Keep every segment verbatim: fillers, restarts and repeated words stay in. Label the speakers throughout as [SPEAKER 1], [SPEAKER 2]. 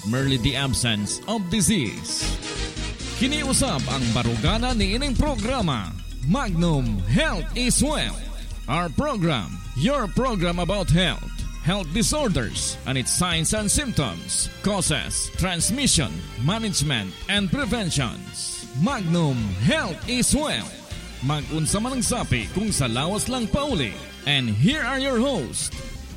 [SPEAKER 1] merely the absence of disease. Kiniusap ang barugana ni ining programa, Magnum Health is Wealth. Our program, your program about health, health disorders and its signs and symptoms, causes, transmission, management, and preventions. Magnum Health is Wealth. Mag-unsa man ang sapi kung sa lawas lang pauli. And here are your hosts.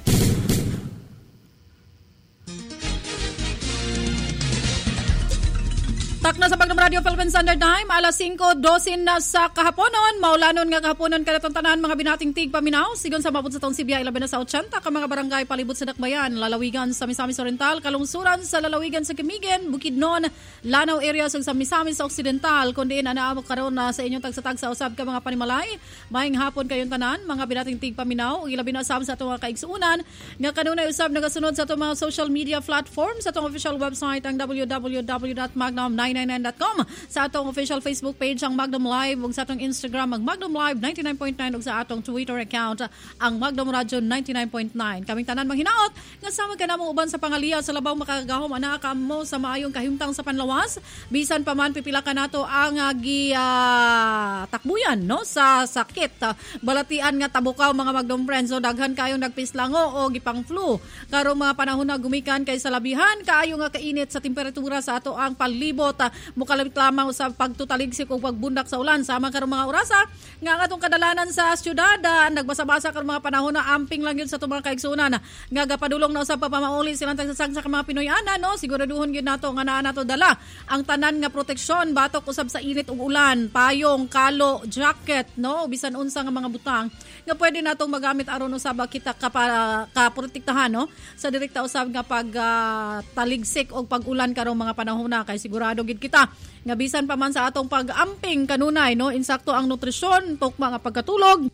[SPEAKER 2] Tak na sa Magnum Radio Philippine Standard Time, alas singko dosin na sa kahaponon. Maulanon nga kahaponon kanatong tanan mga binating tig paminaw. Sigon sa mabot sa taong Sibya, ilabi na sa eighty ka mga barangay palibot sa Dakbayan, lalawigan sa Misamis Oriental, kalungsuran sa lalawigan sa Camiguin, Bukidnon, Lanao area sa Misamis sa Occidental, kundi anaamok karon na sa inyong tagsatag sa usab ka mga panimalay. Maayong hapon kayong tanan, mga binating tig paminaw. Ilabi na usab sa atong mga kaigsuunan. Nga kanunay usab nagasunod sa atong mga social media platforms, sa atong official website ang w w w dot magnum nine nine nine dot com, sa atong official Facebook page ang Magnum Live, ug sa atong Instagram ang Magnum Live ninety-nine point nine, ug sa atong Twitter account ang Magnum Radio ninety-nine point nine. Kaming tanan manghinaot nga sama ka namo uban sa pangaliya sa labaw makagahom ana ka mo sa maayong kahimtang sa panlawas, bisan pa man pipila ka nato ang uh, gi uh, takbuyan no sa sakit, uh, balatian nga tabukaw mga Magnum friends. So daghan kayong nagpislango o gipang flu karong mga panahon na gumikan kay sa labihan kaayo nga kainit sa temperatura sa ato ang palibot. Uh, mukalabit lamang sa pagtutaligsik o pagbundak sa ulan sama karong mga orasa nga nga atong kadalanan sa syudad, uh, nagbasa-basa karong mga panahon na amping lang yun sa itong mga kaigsunan nga gapadulong na usab papamauli silang tagsasag sa mga Pinoy-ana no. Siguraduhon yun nato nga naa nato dala ang tanan nga proteksyon batok usab sa init ug ulan, payong, kalo, jacket no, bisan unsa nga mga butang nga pwede natong magamit aron usab kita kapara kaprotektahan no sa direkta usab nga pag uh, taligsik o pag-ulan karong mga panahon na, kay sigurado gid kita nga bisan pa man sa atong pag-amping kanunay no insakto ang nutrisyon, tukma nga pagkatulog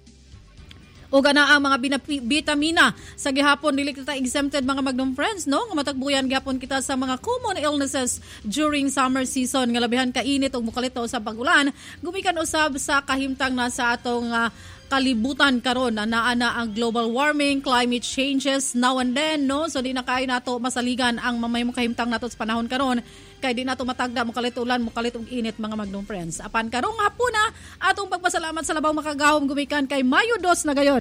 [SPEAKER 2] o gana ang mga bitamina sa gihapon dili kita exempted mga Magnum friends no nga matagbuyan gihapon kita sa mga common illnesses during summer season nga labihan ka init ug mukalito sa pag-ulan, gumikan usab sa kahimtang na sa atong uh, kalibutan karon na naana ang global warming, climate changes now and then no. So di na kay nato masaligan ang mamay mo kahimtang nato sa panahon karon kay di nato matagda mo kalit ulan mo kalit og init mga Magnum friends. Apan karong hapuna atong pagpasalamat sa labaw makagahom gumikan kay Mayo two na gayon.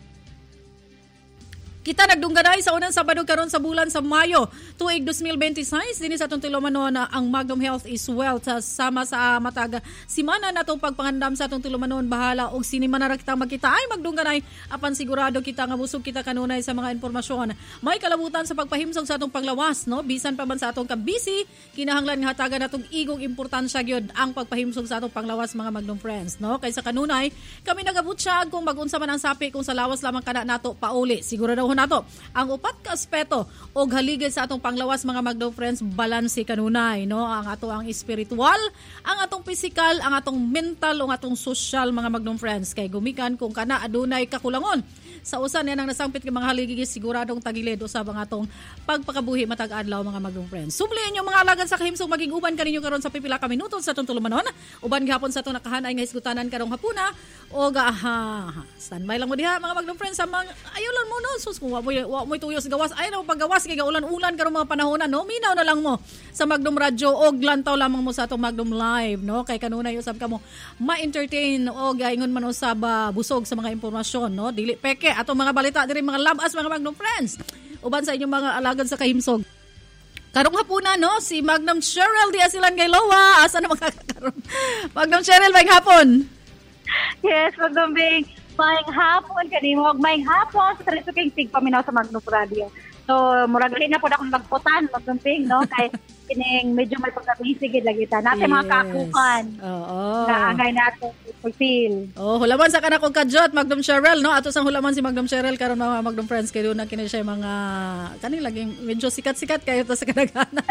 [SPEAKER 2] Kita nagdungganay sa unang Sabado karon sa bulan sa Mayo tuig twenty twenty-six dinhi sa atong tilumanon na ang Magnum Health is Wealth sama sa matag simana natong pagpangandam sa atong tilumanon bahala og sini man ra kita magkita ay magdungganay apan sigurado kita nga busog kita kanunay sa mga impormasyon. May kalabutan sa pagpahimsog sa atong paglawas no bisan pa man sa atong kabisi kinahanglan nga hatagan natong igong importansya gyud ang pagpahimsog sa atong panglawas mga Magnum friends no. Kaysa kanunay kami nagabutsyag kung magunsa man ang sapi kung sa lawas lamang kana nato pauli. Sigurado nato ang upat ka aspeto og haligid sa atong panglawas mga Magnum friends balanse kanunay no, ang ato ang espiritual, ang atong physical, ang atong mental ug atong social mga Magnum friends. Kay gumikan kung kana adunay kakulangon sa usan yan ang nasangpit ng mga haligid siguradong tagilid usab ang atong pagpakabuhi matag adlaw mga Magnum friends. Subliin yung mga alagad sa kahimsog maging uban kaninyo karon sa pipila ka minuto sa atong tulumanon. Uban gihapon sa atong nakahanay nga hisgutanan karong hapuna o gaha. Standby lang mo diha mga Magnum friends sa mga ayulan mo no sus kung wa mo tuyos gawas ay na paggawas kay gaulan-ulan karong mga panahon no. Minaw na lang mo sa Magnum Radio og lantaw lamang mo sa atong Magnum Live no kay kanunay usab kamo ma-entertain o gaingon man usab uh, busog sa mga impormasyon no dili peke atong mga balita diri mga labas mga Magnum friends uban sa inyong mga alagad sa kahimsog. Karong hapuna no si Magnum Cheryl Diaz Ilan Gaylowa asa na makakaroon. Magnum Cheryl may hapon.
[SPEAKER 3] Yes, Magnum Bing. Maayong hapon kanimo ug maayong hapon sa Trisuking Tig paminaw sa Magnum Radio. So murag gali na pud akong magputan Magnum Bing no kay kining medyo may pagka-busy gid lagi ta natin yes. Mga kakukan. Oo. Na angay nato feel.
[SPEAKER 2] Oh, hulaman sa kana kong kadyot Magnum Cheryl no ato sang hulaman si Magnum Cheryl karon mga Magnum friends kay doon na kini siya mga kani laging medyo sikat-sikat kayo ta sa kadaghanan.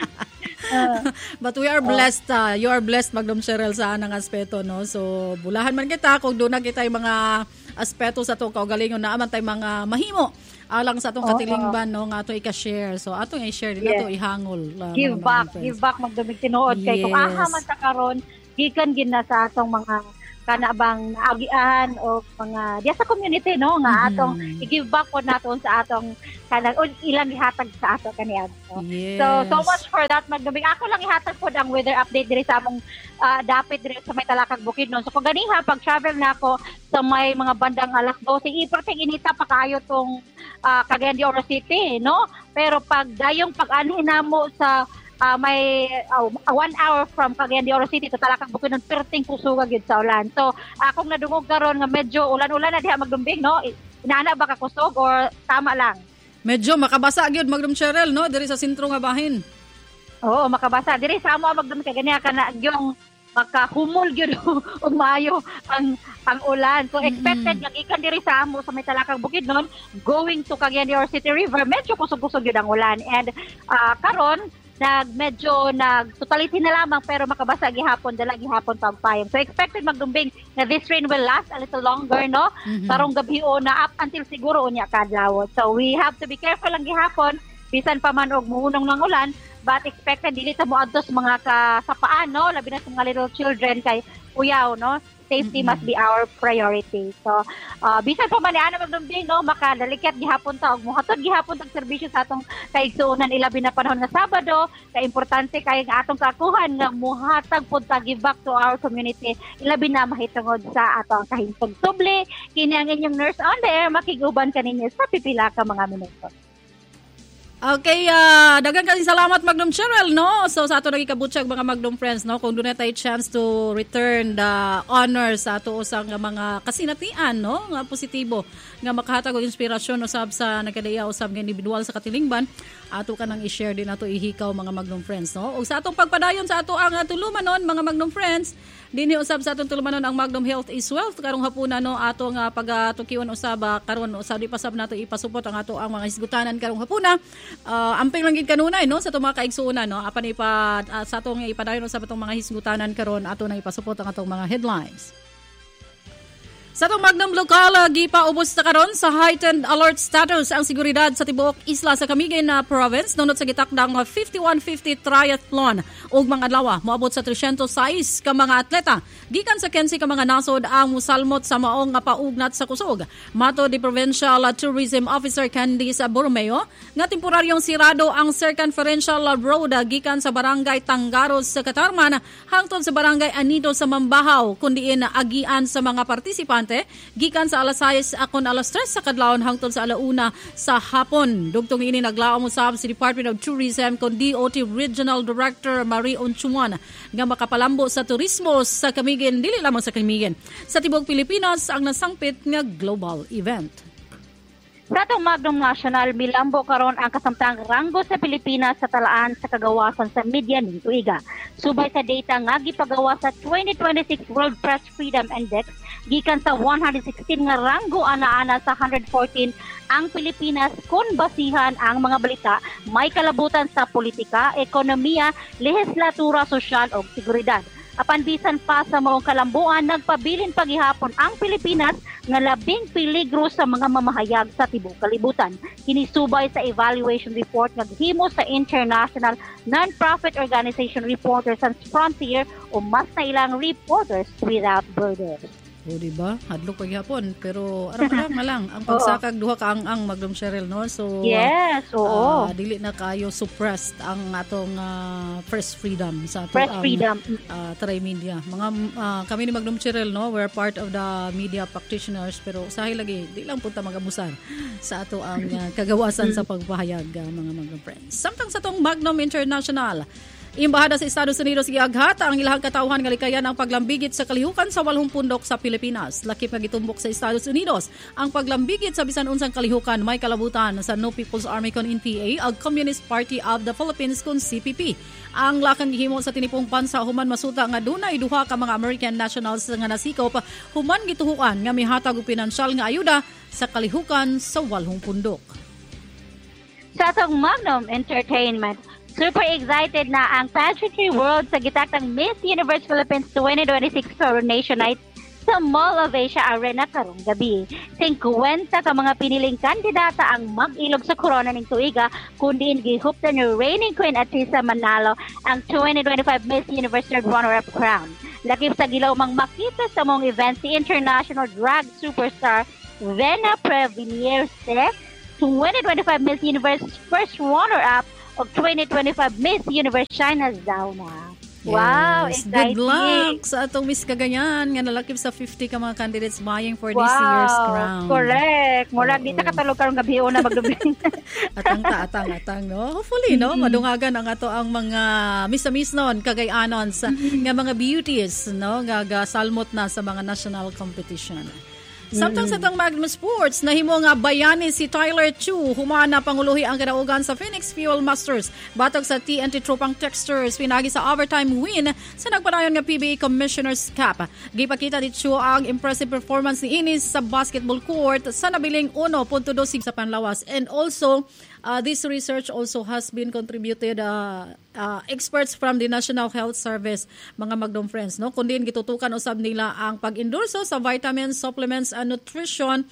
[SPEAKER 2] Uh, But we are blessed, uh, you are blessed Magnum Cheryl sa anang aspeto no. So bulahan man kita kung doon na kita yung mga aspeto sa itong kaugalingon na aman tayo mga mahimo alang sa atong oh, katilingban no nga ato i-share. So atong i-share din yes. Ato ihangol. Uh,
[SPEAKER 3] give back, give back magdumig tinuod yes. Kay kung aha man ta karon gikan gid na sa atong mga kana bang naagian o mga diya sa community no nga atong mm-hmm. i-give back po naton sa atong kanang ilang ihatag sa ato kaniya. No?
[SPEAKER 2] Yes.
[SPEAKER 3] So so much for that magduming. Ako lang ihatag po ang weather update diri sa among uh, dapit diri sa may Talakag Bukidnon. So kung ganiha pag travel na ako sa may mga bandang alas dose, iporte inita pa kaayo tong uh, Cagayan de Oro City, no? Pero pag dayong pag-anhin namo sa Uh, may uh, one hour from Cagayan de Oro City to Talakag Bukidnon, perting kusuga gyud sa ulan. So akong nadungog karon nga medyo ulan-ulan na diha magdumbing, no? Inaana ba ka kusog or tama lang?
[SPEAKER 2] Medyo makabasa gyud Magdum Cheryl, no, diri sa sentro nga bahin.
[SPEAKER 3] Oo, makabasa diri sa amo magdumbing kay ganiya kana yung makahumol gyud og maayo ang ang ulan. So expected mm-hmm. gikan diri sa amo sa may Talakag Bukidnon going to Cagayan de Oro City River, medyo kusog-kusog gyud ang ulan. And uh, karon nag medyo nag totality na lamang pero makabasa gihapon dala gihapon pagpayong. So expected magdumbing na this rain will last a little longer, no? Mm-hmm. Sarong gabi o na up until siguro unya kadlaw. So we have to be careful lang gihapon bisan pa man og muhunong ng ulan, but expected dili ta moadto sa mga kasapaan, no? Labi na sa mga little children kay uyaw, no? Safety mm-hmm. must be our priority. So, uh, bisan pa man ana magdumbing, no, makadalikat gihapon ta og mohatod gihapon tag serbisyo sa atong kaigsuonan ilabi na panahon nga Sabado, kay importante kay nga atong kakuhan nga mohatag pud ta give back to our community ilabi na mahitungod sa atong kahintog subli. Kini ang inyong nurse on the air makiguban kaninyo sa pipila ka mga minuto.
[SPEAKER 2] Okay, uh, daghang kasing salamat Magdum Cheryl, no? So sa ato nagikabutyag mga Magdum friends, no, kung doon na tayo chance to return the honor sa ato usang mga kasinatian, no, nga positibo nga makahatag og inspirasyon usab sa nagkadaya usab nga individual sa katilingban, ato ka nang i-share din ato ihikaw mga Magdum friends, no? Ug sa atong pagpadayon sa ato ang tulumanon mga Magdum friends, dinhi usab sa atong tulumanon ang Magnum Health is Wealth karong hapunan, no, ato nga pagatukion usab karon usab di pasab nato ipasupot ang ato ang mga hisgutanan karong hapuna. Uh, amping lang gid kanunay, no, sa itong mga kaigsuunan, no, apan ipa uh, sa atong ipadayon sa itong mga hisgutanan karon ato na ipasupot ang atong mga headlines. Sa itong Magnum Lokal, uh, gipaubos na karon sa heightened alert status ang seguridad sa tibuok isla sa Camiguin na province nunod sa gitakdang fifty-one fifty triathlon ug mga adlaw moabot sa three hundred six ka mga atleta gikan sa kensi ka mga nasod ang musalmot sa maong nga paugnat sa kusog. Mato di Provincial Tourism Officer Candice Borromeo nga temporaryong sirado ang circumferential road gikan sa barangay Tangaros sa Katarman hangtod sa barangay Anido sa Mambahaw kundiin agian sa mga partisipante gikan sa alas sais akon alas tres sa kadlawon hangtod sa alauna sa hapon. Dugtong ini naglaom usab si Department of Tourism kon D O T Regional Director Marie Onchuan nga makapalambo sa turismo sa Camiguin, dili lamang sa Camiguin, sa tibuok Pilipinas ang nasangpit nga global event.
[SPEAKER 3] Sa atong Magnum National, milambo karon ang kasamtang ranggo sa Pilipinas sa talaan sa kagawasan sa media ning tuiga. Subay sa data nga gipagawa sa twenty twenty-six World Press Freedom Index, gikan sa one hundred sixteen nga ranggo ana-ana sa one hundred fourteen ang Pilipinas kung basihan ang mga balita may kalabutan sa politika, ekonomiya, lehislatura, sosyal o seguridad. Apan bisan pa sa maong kalambuan, nagpabilin pagihapon ang Pilipinas nga labing peligro sa mga mamahayag sa tibuok kalibutan. Kinisubay sa evaluation report nga gihimo sa International Non-Profit Organization Reporters Sans Frontier o mas na ilang Reporters Without Borders.
[SPEAKER 2] O diba? Hadlok paghapon pero arang-arang na lang ang pagsakag duha ka ang ang Magdum Cheryl, no? So
[SPEAKER 3] yes, oo.
[SPEAKER 2] Uh, dili na kayo suppressed ang atong uh, press freedom sa ato
[SPEAKER 3] press
[SPEAKER 2] ang
[SPEAKER 3] freedom
[SPEAKER 2] uh, Taray Media. Mga uh, kami ni Magdum Cheryl, no, we're part of the media practitioners pero usahay lagi di lang punta magabusan sa ato ang uh, kagawasan sa pagpahayag uh, mga Magdum friends. Samtang sa tong Magnum International, imbahada sa Estados Unidos giaghat ang ilahang katawhan nga likayan ang paglambigit sa kalihukan sa walhong pundok sa Pilipinas. Lakip nga gitumbok sa Estados Unidos ang paglambigit sa bisan unsang kalihukan may kalabutan sa No People's Army kon N P A ag Communist Party of the Philippines kon C P P. Ang lakang gihimo sa tinipong pansa human masuta nga dunay duha ka mga American nationals nga nasikop human gituhukan nga mihatag og pinansyal nga ayuda sa kalihukan sa walhong pundok.
[SPEAKER 3] Sa atong Magnum Entertainment, super excited na ang Pageantry World sa gitakdang Miss Universe Philippines twenty twenty-six Coronation Night sa Mall of Asia Arena karong gabi. fifty ka mga piniling kandidata ang mag-ilog sa corona ning tuiga kundi gihuptan ni reigning queen Atisa Manalo ang twenty twenty-five Miss Universe third runner-up crown. Lakip sa gilaw mang makita sa mong event si international drag superstar Vena Prevenier twenty twenty-five Miss Universe first runner-up of twenty twenty-five Miss Universe China Zauna. Wow,
[SPEAKER 2] Yes.
[SPEAKER 3] exciting.
[SPEAKER 2] Good luck sa atong Miss Kaganyan nga nalakip sa fifty ka mga candidates vying for
[SPEAKER 3] Wow,
[SPEAKER 2] this year's crown.
[SPEAKER 3] correct. Murag
[SPEAKER 2] Oo.
[SPEAKER 3] di ta katulog karong gabi na magdubling.
[SPEAKER 2] Atang ta, atang, atang, no? Hopefully, no? Madungagan ang ato ang mga misamis nun, kagayanon sa nga mga beauties, no? Nga salmot na sa mga national competition. Samtang sa tang Magnum Sports, nahimo nga bayani si Tyler Chu, humana panguluhi ang kadaugan sa Phoenix Fuel Masters. Batog sa T N T Tropang Texters, pinagi sa overtime win sa nagpadayon nga P B A Commissioner's Cup. Gipakita ni Chu ang impressive performance ni Inis sa basketball court sa nabiling one point two sa panlawas. And also, uh, this research also has been contributed uh, uh, experts from the National Health Service, mga Magdom friends, no? Kundi gitutukan usab nila ang pag-endorso sa vitamins, supplements, and nutrition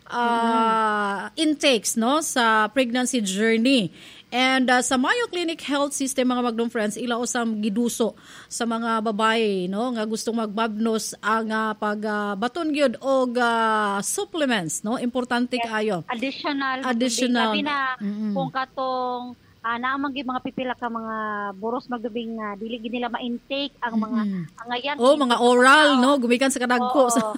[SPEAKER 2] uh, intakes, no, sa pregnancy journey. And uh, sa Mayo Clinic Health System, mga Magdom friends, ila usam giduso sa mga babae, no, nga gustong magbabnos ang uh, pagbaton uh, gyud og uh, supplements, no, importante kaayo.
[SPEAKER 3] Additional.
[SPEAKER 2] Additional.
[SPEAKER 3] Sabi na
[SPEAKER 2] Mm-mm.
[SPEAKER 3] kung katong uh, naamang gyud mga pipila ka mga buros magdubing nga uh, dili gid nila ma-intake ang mga
[SPEAKER 2] Mm-mm.
[SPEAKER 3] ang ayan.
[SPEAKER 2] Oh, mga oral, no, gumikan sa kadagko
[SPEAKER 3] Oo.
[SPEAKER 2] sa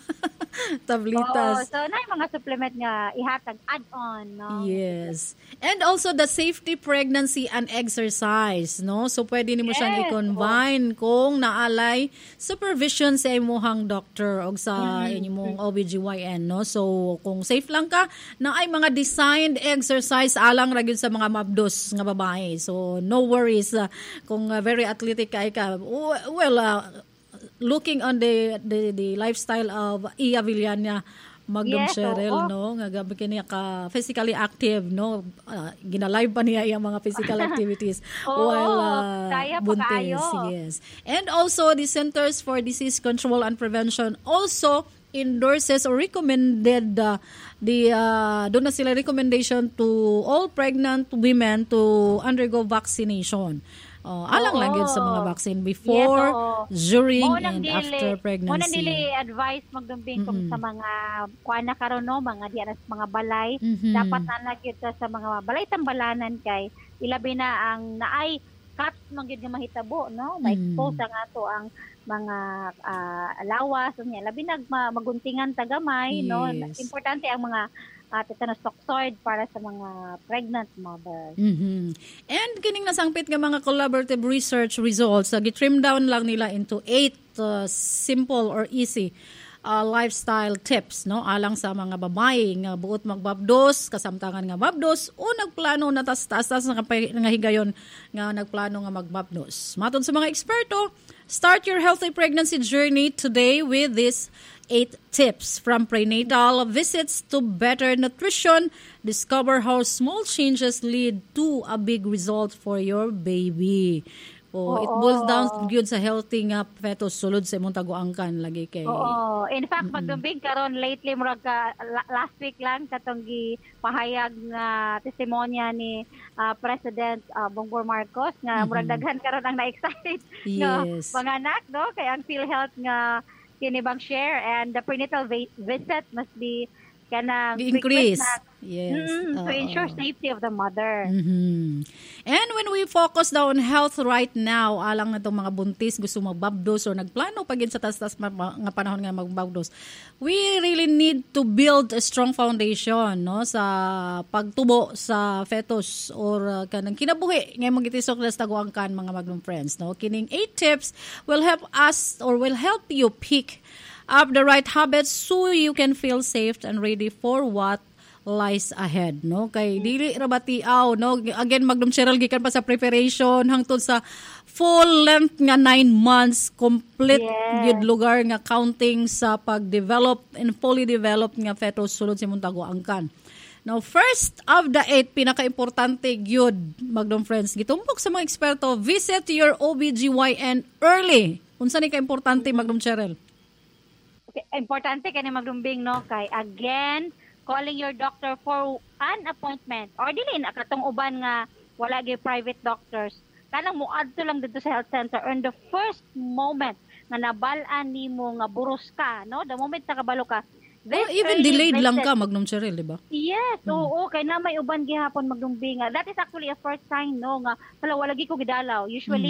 [SPEAKER 2] tablitas.
[SPEAKER 3] Oo, so na yung mga supplement nga ihatag add-on, no?
[SPEAKER 2] Yes. And also the safety pregnancy and exercise, no? So pwede nimo siyang
[SPEAKER 3] Yes,
[SPEAKER 2] i-combine kung naalay supervision sa imuhang doctor o sa inyong O B G Y N, no? So kung safe lang ka, na ay mga designed exercise alang ra gyud sa mga mabdos nga babae. So no worries uh, kung uh, very athletic kay ka. Well, uh, looking on the the, the lifestyle of Iya Villania Magdum
[SPEAKER 3] Yes,
[SPEAKER 2] Cheryl,
[SPEAKER 3] oo.
[SPEAKER 2] no, nga gabi kaniya ka physically active, no, uh, ginalive pa niya yung mga physical activities
[SPEAKER 3] Oo,
[SPEAKER 2] while uh,
[SPEAKER 3] kaya pa
[SPEAKER 2] buntis.
[SPEAKER 3] kayo.
[SPEAKER 2] Yes. And also the Centers for Disease Control and Prevention also endorses or recommended uh, the uh, doon na sila recommendation to all pregnant women to undergo vaccination. Oh, alang
[SPEAKER 3] Oo.
[SPEAKER 2] lang yun sa mga vaccine before,
[SPEAKER 3] Yes, oo.
[SPEAKER 2] during,
[SPEAKER 3] Mo nang
[SPEAKER 2] and
[SPEAKER 3] dili-
[SPEAKER 2] after
[SPEAKER 3] Mo nang
[SPEAKER 2] pregnancy.
[SPEAKER 3] dili advice magdumbing kung
[SPEAKER 2] Mm-mm.
[SPEAKER 3] sa mga kuan na karon no, mga diyan sa mga balay,
[SPEAKER 2] Mhm.
[SPEAKER 3] dapat na nakita sa mga balay tambalanan kay ilabi na ang naay cut man gyud nga mahitabo, no? Ma-expose
[SPEAKER 2] Mm.
[SPEAKER 3] ang ato ang mga ah, lawas unya labi nag ma- maguntingan tagamay, no?
[SPEAKER 2] Yes.
[SPEAKER 3] Importante ang mga uh, tetanus toxoid para sa mga pregnant mothers.
[SPEAKER 2] Mhm. And kining nasangpit nga mga collaborative research results, uh, gitrim down lang nila into eight uh, simple or easy uh, lifestyle tips, no, alang sa mga babae nga buot magbabdos, kasamtangan nga mabdos o nagplano na tas-tas nga, pa- nga higayon nga nagplano nga magbabdos. Matod sa mga eksperto, start your healthy pregnancy journey today with this eight tips, from prenatal visits to better nutrition. Discover how small changes lead to a big result for your baby. Oh, it boils down gyud sa healthy nga fetus sulod sa imong taguangkan lagi kay.
[SPEAKER 3] Oo. In fact, magdumbing karon lately murag ka, la- last week lang katong gipahayag nga testimonya ni ah, President ah, Bongbong Marcos nga murag daghan karon ang na-excited nga
[SPEAKER 2] Yes.
[SPEAKER 3] mga anak, no, kay ang PhilHealth nga kinibang share and the prenatal vi- visit must be kanang
[SPEAKER 2] Increase.
[SPEAKER 3] frequent na-
[SPEAKER 2] Yes.
[SPEAKER 3] Mm, to
[SPEAKER 2] Oo.
[SPEAKER 3] ensure safety of the mother.
[SPEAKER 2] Mhm. And when we focus daw on health right now, alang na itong mga buntis, gusto magbabdos or nagplano pag sa tas-tas ma- ma- nga panahon nga magbabdos, we really need to build a strong foundation, no, sa pagtubo sa fetus or uh, kanang kinabuhi nga magitisok na sa taguangkan, mga Magnum friends, no. Kining eight tips will help us or will help you pick up the right habits so you can feel safe and ready for what lies ahead, no, kay dili ra batiaw, no, again Magnum Cheryl gikan pa sa preparation hangtod sa full length nga nine months complete
[SPEAKER 3] Yes.
[SPEAKER 2] gyud lugar nga counting sa pag-develop and fully developed nga fetus sulod sa imong taguangkan. Now, first of the eight, pinaka-importante gyud, Magnum friends, gitumbok sa mga eksperto, visit your O B G Y N early. Unsa ni ka-importante, Magnum Cheryl?
[SPEAKER 3] Okay, importante kani magdumbing, no, kay again calling your doctor for an appointment or dili na katong uban nga wala gyud private doctors kanang moadto lang dito sa health center on the first moment nga nabalaan nimo nga buros ka, no? The moment nakabalo ka,
[SPEAKER 2] Or
[SPEAKER 3] this
[SPEAKER 2] even
[SPEAKER 3] early
[SPEAKER 2] delayed lang
[SPEAKER 3] blessed-
[SPEAKER 2] ka, Magnum Cheryl, di ba?
[SPEAKER 3] Yes, oo, kay na may uban gihapon magdumbinga. That is actually a first sign, no, nga hala wala gi ko gidalaw. Usually